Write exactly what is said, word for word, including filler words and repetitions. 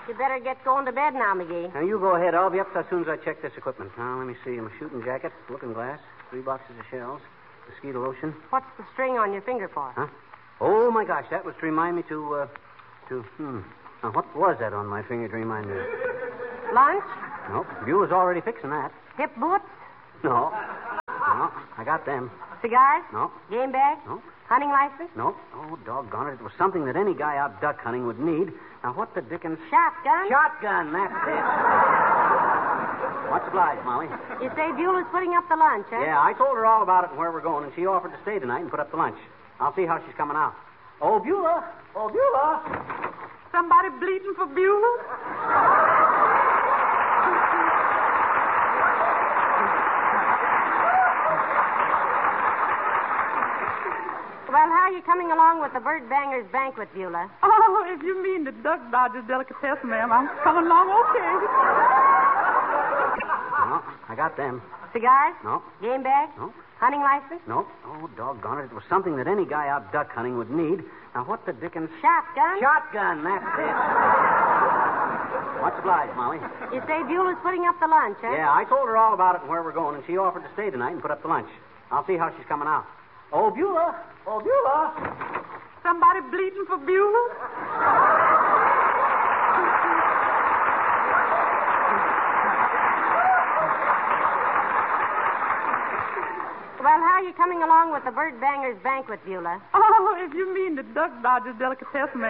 You better get going to bed now, McGee. Now, you go ahead. I'll be up as soon as I check this equipment. Now, let me see. My shooting jacket, looking glass, three boxes of shells, mosquito lotion. What's the string on your finger for? Huh? Oh, my gosh, that was to remind me to, uh, to, hmm. Now, what was that on my finger to remind me? Lunch? Nope. Beulah's already fixing that. Hip boots? No. No, I got them. Cigars? No. Game bag? No. Hunting license? Nope. Oh, doggone it. It was something that any guy out duck hunting would need. Now, what the dickens... Shotgun? Shotgun, that's it. Much obliged, Molly. You say Beulah's putting up the lunch, eh? Yeah, I told her all about it and where we're going, and she offered to stay tonight and put up the lunch. I'll see how she's coming out. Oh, Beulah! Oh, Beulah! Somebody bleeding for Beulah? Well, how are you coming along with the Bird Bangers banquet, Beulah? Oh, if you mean the Duck Dodgers delicatessen, ma'am, I'm coming along okay. No, I got them. Cigars? No. Game bag? No. Hunting license? Nope. Oh, doggone it. It was something that any guy out duck hunting would need. Now, what the dickens... Shotgun? Shotgun, that's it. Much obliged, Molly. You say Beulah's putting up the lunch, eh? Yeah, I told her all about it and where we're going, and she offered to stay tonight and put up the lunch. I'll see how she's coming out. Oh, Beulah! Oh, Beulah! Somebody bleeding for Beulah? Well, how are you coming along with the Bird Bangers banquet, Beulah? Oh, if you mean the Duck Dodgers delicatessen, ma'am.